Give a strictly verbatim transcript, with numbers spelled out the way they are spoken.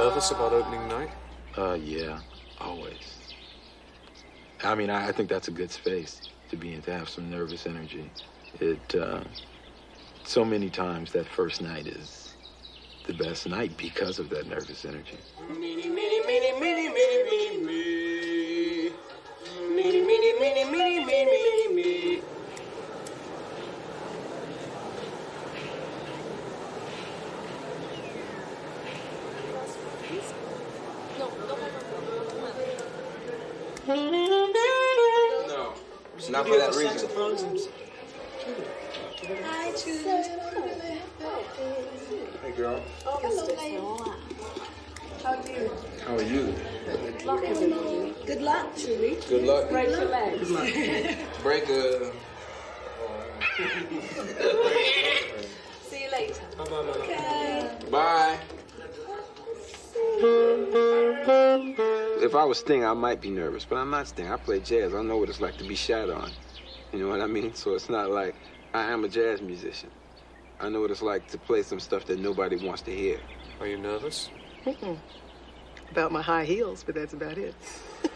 nervous about opening night? Uh, yeah, always. I mean, I, I think that's a good space to be in, to have some nervous energy. It, uh, so many times that first night is the best night because of that nervous energy. Meeny, meeny, meeny, meeny, meeny, meeny, meeny. Meeny, meeny, meeny, meeny, meeny, meeny. No, it's not for that reason. Hi, Jude. Hey, girl. Oh, hello. How are you? How are you? Good luck, everybody. Good luck, Julie. Good luck. Break your legs. Good luck. Break a... See you later. Bye-bye. Okay. Bye. If I was Sting, I might be nervous, but I'm not Sting. I play jazz. I know what it's like to be shat on. You know what I mean? So it's not like I am a jazz musician. I know what it's like to play some stuff that nobody wants to hear. Are you nervous? Mm-mm. About my high heels, but that's about it.